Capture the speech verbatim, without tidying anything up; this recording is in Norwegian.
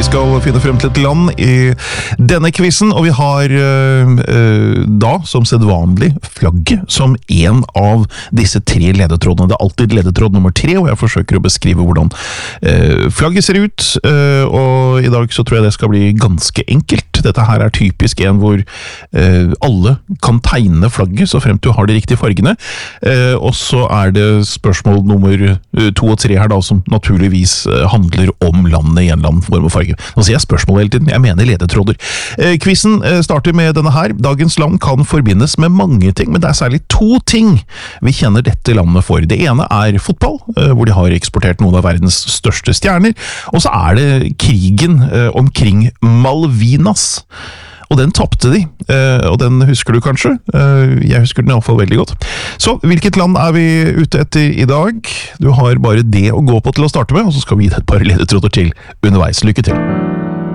skal finne frem til et land i denne quizzen, og vi har øh, øh, da, som sedvanlig, flagget som en av disse tre ledetrådene. Det er alltid ledetråd nummer tre, og jeg forsøker å beskrive hvordan øh, flagget ser ut, øh, og i dag så tror jeg det skal bli ganske enkelt. Dette her er typisk en hvor øh, alle kan tegne flagget, så fremt du har de riktige fargene, øh, og så er det spørsmål nummer to og tre her da, som naturligvis øh, handler om landet i en eller annen form og farge. Nå sier jeg spørsmål hele tiden, jeg mener ledetråder. Eh, Quizen eh, starter med denne her. Dagens land kan forbindes med mange ting, men det er særlig to ting vi kjenner dette landet for. Det ene er fotball, eh, hvor de har eksportert noen av verdens største stjerner, og så er det krigen eh, omkring Malvinas. Og den tappte de, eh, og den husker du kanskje. Eh, jeg husker den i alle fall veldig godt. Så, hvilket land er vi ute etter i dag? Du har bare det å gå på til å starte med, og så skal vi gi deg et par ledetråder til underveis. Lykke til!